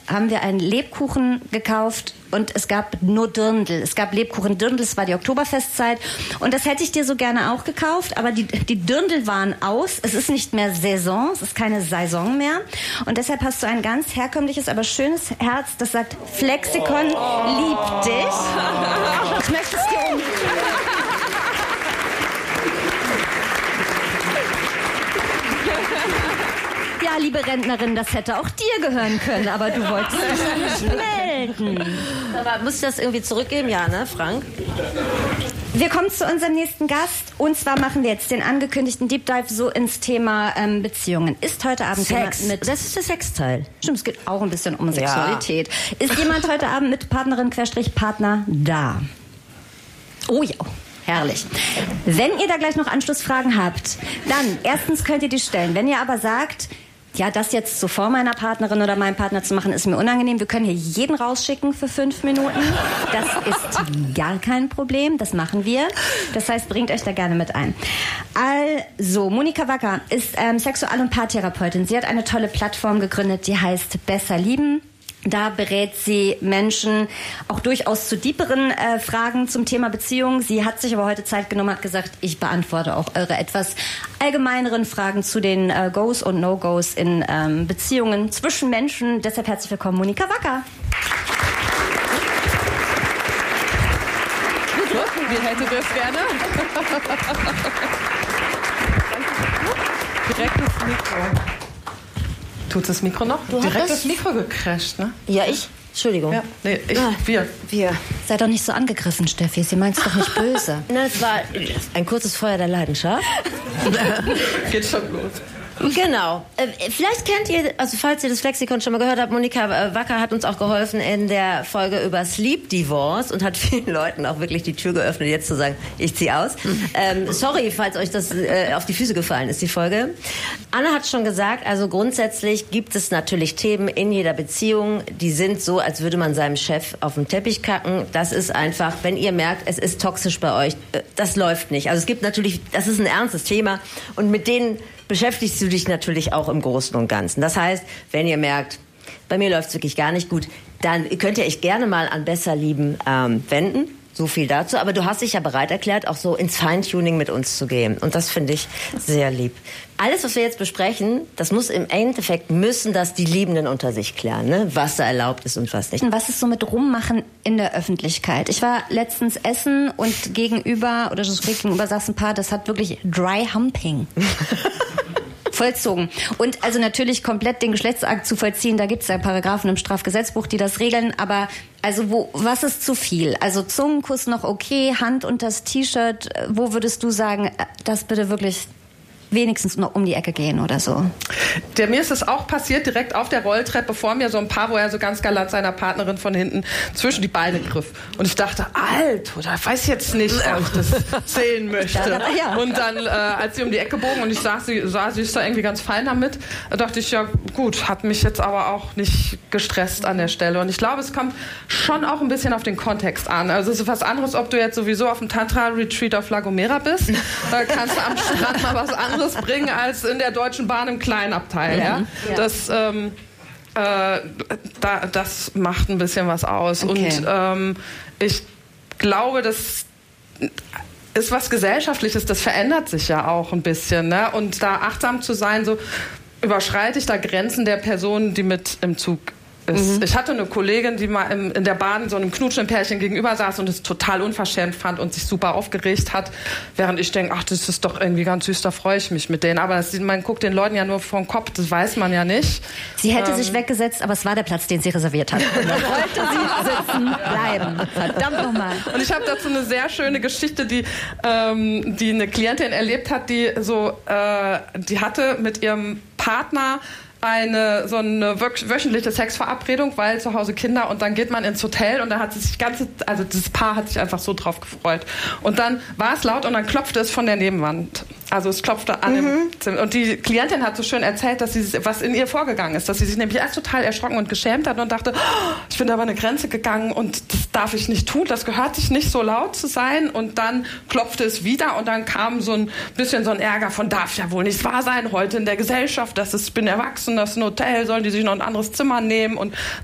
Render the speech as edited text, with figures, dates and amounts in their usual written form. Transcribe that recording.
haben wir einen Lebkuchen gekauft und es gab nur Dirndl. Es gab Lebkuchen Dirndl, es war die Oktoberfestzeit und das hätte ich dir so gerne auch gekauft, aber die Dirndl waren aus. Es ist nicht mehr Saison, es ist keine Saison mehr und deshalb hast du ein ganz herkömmliches, aber schönes Herz, das sagt Flexikon liebt dich. Ich möchte es dir um. Ja, liebe Rentnerin, das hätte auch dir gehören können, aber du wolltest dich ja nicht melden. Aber muss ich das irgendwie zurückgeben? Ja, ne, Frank? Wir kommen zu unserem nächsten Gast und zwar machen wir jetzt den angekündigten Deep Dive so ins Thema Beziehungen. Ist heute Abend Sex. jemand mit... Das ist der Sexteil. Stimmt, es geht auch ein bisschen um Sexualität. Ja. Ist jemand heute Abend mit Partnerin/Partner da? Oh ja. Herrlich. Wenn ihr da gleich noch Anschlussfragen habt, dann erstens könnt ihr die stellen. Wenn ihr aber sagt, ja, das jetzt so vor meiner Partnerin oder meinem Partner zu machen, ist mir unangenehm. Wir können hier jeden rausschicken für 5 Minuten. Das ist gar kein Problem. Das machen wir. Das heißt, bringt euch da gerne mit ein. Also, Monika Wacker ist Sexual- und Paartherapeutin. Sie hat eine tolle Plattform gegründet, die heißt Besser lieben. Da berät sie Menschen auch durchaus zu deeperen Fragen zum Thema Beziehung. Sie hat sich aber heute Zeit genommen, hat gesagt, ich beantworte auch eure etwas allgemeineren Fragen zu den Goes und No-Goes in Beziehungen zwischen Menschen. Deshalb herzlich willkommen, Monika Wacker. Wie hätte das gerne? Direkt ins Mikro. Tut das Mikro noch? Direkt das Mikro gecrasht, ne? Ja, ich? Entschuldigung. Ja, nee, wir. Sei doch nicht so angegriffen, Steffi. Sie meint's doch nicht böse. Na, es war ein kurzes Feuer der Leidenschaft. Geht schon los. Genau. Vielleicht kennt ihr, also falls ihr das Flexikon schon mal gehört habt, Monika Wacker hat uns auch geholfen in der Folge über Sleep Divorce und hat vielen Leuten auch wirklich die Tür geöffnet, jetzt zu sagen, ich zieh aus. Sorry, falls euch das auf die Füße gefallen ist, die Folge. Anna hat schon gesagt, also grundsätzlich gibt es natürlich Themen in jeder Beziehung, die sind so, als würde man seinem Chef auf den Teppich kacken. Das ist einfach, wenn ihr merkt, es ist toxisch bei euch, das läuft nicht. Also es gibt natürlich, das ist ein ernstes Thema und mit denen beschäftigst du dich natürlich auch im Großen und Ganzen. Das heißt, wenn ihr merkt, bei mir läuft es wirklich gar nicht gut, dann könnt ihr euch gerne mal an Besser lieben wenden. So viel dazu. Aber du hast dich ja bereit erklärt, auch so ins Feintuning mit uns zu gehen. Und das finde ich sehr lieb. Alles, was wir jetzt besprechen, das muss im Endeffekt, müssen das die Liebenden unter sich klären, ne? Was da erlaubt ist und was nicht. Was ist so mit Rummachen in der Öffentlichkeit? Ich war letztens essen und gegenüber saß ein Paar, das hat wirklich Dry Humping vollzogen. Und also natürlich komplett den Geschlechtsakt zu vollziehen, da gibt es ja Paragraphen im Strafgesetzbuch, die das regeln, aber also was ist zu viel? Also Zungenkuss noch okay, Hand unter das T-Shirt, wo würdest du sagen, das bitte wirklich wenigstens noch um die Ecke gehen oder so? Mir ist es auch passiert, direkt auf der Rolltreppe vor mir, so ein Paar, wo er so ganz galant seiner Partnerin von hinten zwischen die Beine griff. Und ich dachte, Alter, ich weiß jetzt nicht, ob ich das sehen möchte. Und dann, als sie um die Ecke bogen und ich sah, sie ist da irgendwie ganz fein damit, dachte ich, ja gut, hat mich jetzt aber auch nicht gestresst an der Stelle. Und ich glaube, es kommt schon auch ein bisschen auf den Kontext an. Also es ist was anderes, ob du jetzt sowieso auf dem Tantra-Retreat auf La Gomera bist. Da kannst du am Strand mal was anderes bringen als in der Deutschen Bahn im Kleinabteil. Ja? Das macht ein bisschen was aus. Okay. Und ich glaube, das ist was Gesellschaftliches, das verändert sich ja auch ein bisschen. Ne? Und da achtsam zu sein, so überschreite ich da Grenzen der Person, die mit im Zug ist. Ich hatte eine Kollegin, die mal in der Bahn so einem knutschenden Pärchen gegenüber saß und es total unverschämt fand und sich super aufgeregt hat, während ich denke, ach, das ist doch irgendwie ganz süß, da freue ich mich mit denen. Aber man guckt den Leuten ja nur vor den Kopf, das weiß man ja nicht. Sie hätte sich weggesetzt, aber es war der Platz, den sie reserviert hat. Da wollte sie sitzen bleiben. Verdammt nochmal. Und ich habe dazu eine sehr schöne Geschichte, die eine Klientin erlebt hat, die hatte mit ihrem Partner so eine wöchentliche Sexverabredung, weil zu Hause Kinder, und dann geht man ins Hotel und da hat sie sich das Paar hat sich einfach so drauf gefreut. Und dann war es laut und dann klopfte es von der Nebenwand. Also es klopfte an dem Zimmer. Und die Klientin hat so schön erzählt, was in ihr vorgegangen ist, dass sie sich nämlich erst total erschrocken und geschämt hat und dachte, ich bin da über eine Grenze gegangen und das darf ich nicht tun, das gehört sich nicht, so laut zu sein. Und dann klopfte es wieder und dann kam so ein bisschen so ein Ärger von, darf ja wohl nicht wahr sein, heute in der Gesellschaft, ich bin erwachsen, das ist ein Hotel, sollen die sich noch ein anderes Zimmer nehmen? Und